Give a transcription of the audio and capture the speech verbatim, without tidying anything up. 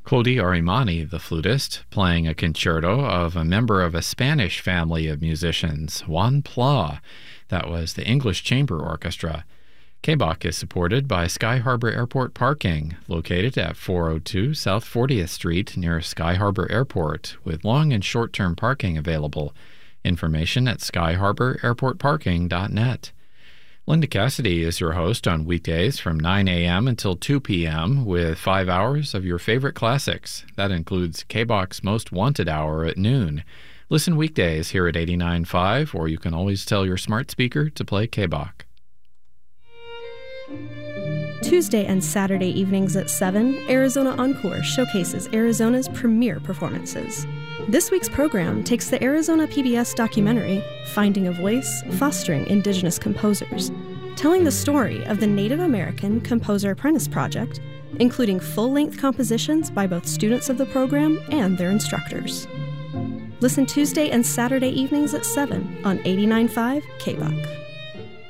Cody Arimani, the flutist, playing a concerto of a member of a Spanish family of musicians, Juan Pla. That was the English Chamber Orchestra. K B O C is supported by Sky Harbor Airport Parking, located at four oh two South fortieth Street near Sky Harbor Airport, with long and short-term parking available. Information at sky harbor airport parking dot net. Linda Cassidy is your host on weekdays from nine a.m. until two p.m. with five hours of your favorite classics. That includes K B O C's Most Wanted Hour at noon. Listen weekdays here at eighty-nine point five, or you can always tell your smart speaker to play K B O C. Tuesday and Saturday evenings at seven, Arizona Encore showcases Arizona's premier performances. This week's program takes the Arizona P B S documentary, Finding a Voice, Fostering Indigenous Composers, telling the story of the Native American Composer Apprentice Project, including full-length compositions by both students of the program and their instructors. Listen Tuesday and Saturday evenings at seven on eighty-nine point five K B O C.